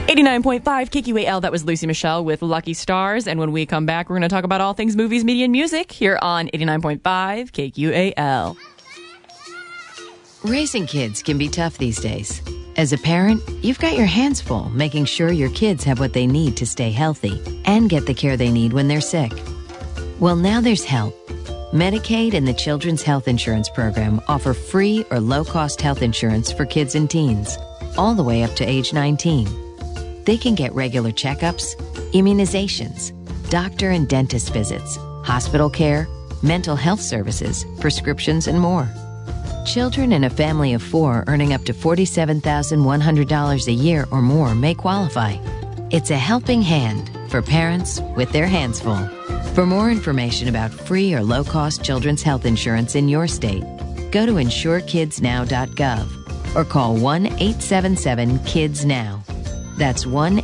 89.5 KQAL, that was Lucy Michelle with Lucky Stars. And when we come back, we're going to talk about all things movies, media, and music here on 89.5 KQAL. Raising kids can be tough these days. As a parent, you've got your hands full making sure your kids have what they need to stay healthy and get the care they need when they're sick. Well, now there's help. Medicaid and the Children's Health Insurance Program offer free or low-cost health insurance for kids and teens, all the way up to age 19. They can get regular checkups, immunizations, doctor and dentist visits, hospital care, mental health services, prescriptions, and more. Children in a family of 4 earning up to $47,100 a year or more may qualify. It's a helping hand for parents with their hands full. For more information about free or low-cost children's health insurance in your state, go to insurekidsnow.gov or call 1-877-KIDS-NOW. That's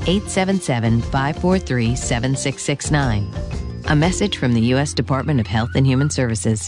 1-877-543-7669. A message from the U.S. Department of Health and Human Services.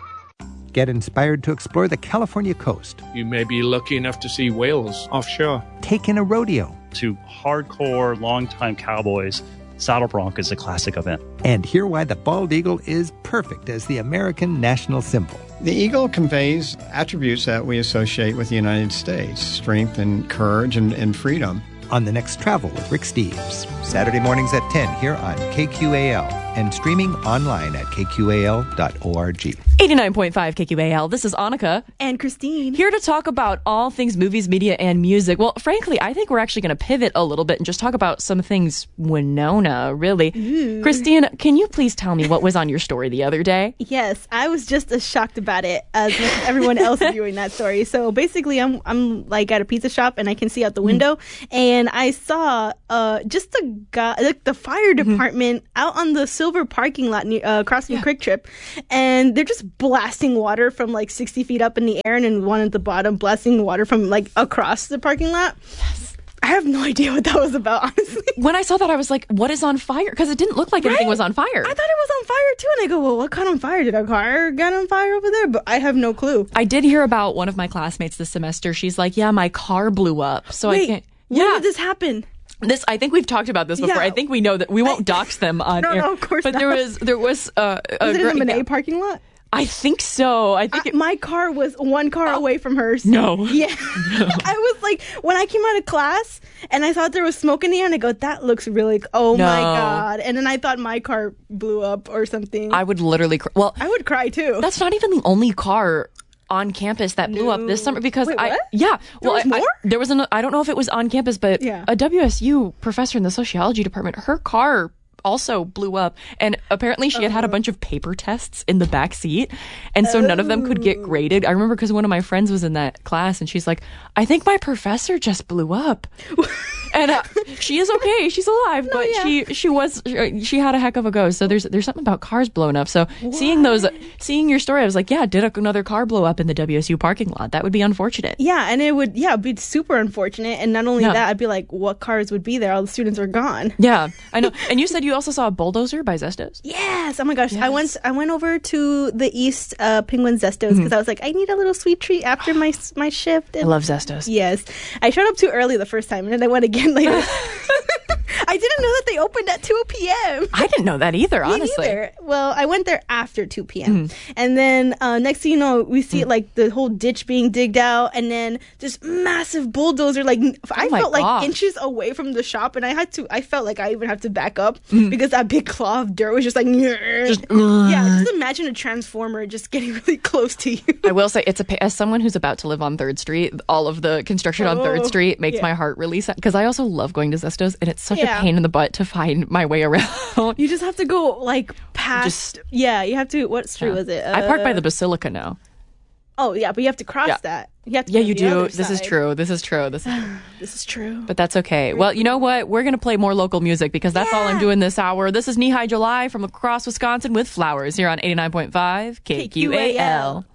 Get inspired to explore the California coast. You may be lucky enough to see whales offshore. Take in a rodeo. To hardcore, longtime cowboys, Saddle Bronc is a classic event. And hear why the bald eagle is perfect as the American national symbol. The eagle conveys attributes that we associate with the United States: strength and courage and freedom. On The Next Travel with Rick Steves, Saturday mornings at 10 here on KQAL and streaming online at kqal.org. 89.5 KQAL, this is Annika. And Christine. Here to talk about all things movies, media, and music. Well, frankly, I think we're actually going to pivot a little bit and just talk about some things Winona, really. Ooh. Christine, can you please tell me what was on your story the other day? Yes, I was just as shocked about it as everyone else viewing that story. So basically, I'm like at a pizza shop and I can see out the window, and I saw just a guy, like the fire department, out on the silver parking lot across from Quick Trip, and they're just blasting water from like 60 feet up in the air, and then one at the bottom blasting water from like across the parking lot. Yes. I have no idea what that was about, honestly. When I saw that, I was like, what is on fire? Because it didn't look like anything was on fire. I thought it was on fire too, and I go, well, what caught on fire? Did a car get on fire over there? But I have no clue. I did hear about one of my classmates this semester. She's like, yeah, my car blew up. So Wait, I can't. When did this happen? I think we've talked about this before. Yeah. I think we know that we won't dox them on air. No, of course but not. there was Was it in the Monet parking lot? I think so. I think my car was one car away from hers. No. Yeah. No. I was like, when I came out of class and I thought there was smoke in the air, and I go, that looks really, my God. And then I thought my car blew up or something. I would literally cry. Well, I would cry too. That's not even the only car on campus that blew up this summer, because Wait, what? There was more? There was I don't know if it was on campus, but a WSU professor in the sociology department, her car also blew up, and apparently she had a bunch of paper tests in the back seat, and so none of them could get graded. I remember because one of my friends was in that class, and she's like, I think my professor just blew up. And she is okay, she's alive, but she had a heck of a go. So there's something about cars blowing up. So seeing your story, I was like, did another car blow up in the WSU parking lot? That would be unfortunate. Yeah, and it would be super unfortunate. And not only that, I'd be like, what cars would be there? All the students are gone. Yeah, I know. And you said you also saw a bulldozer by Zestos? Yes. Oh my gosh. Yes. I went over to the East Penguin Zestos because I was like, I need a little sweet treat after my shift. And I love Zestos. Yes. I showed up too early the first time, and then I went again later. I didn't know that they opened at 2 p.m. I didn't know that either, honestly. Me neither. Well, I went there after 2 p.m. And then next thing you know, we see like the whole ditch being digged out, and then this massive bulldozer. Like I felt like inches away from the shop, and I felt like I even had to back up because that big claw of dirt was just like, just imagine a transformer just getting really close to you. I will say, as someone who's about to live on 3rd Street, all of the construction on 3rd Street makes my heart really sad, because I also love going to Zestos, and it's such a pain in the butt to find my way around. You just have to go like past. You have to. What street was it? I park by the Basilica now. Oh yeah, but you have to cross that. You have to. You do. This is true. This is true. This is true. But that's okay. Well, you know what? We're gonna play more local music, because that's all I'm doing this hour. This is Knee High July from across Wisconsin with Flowers here on 89.5 KQAL.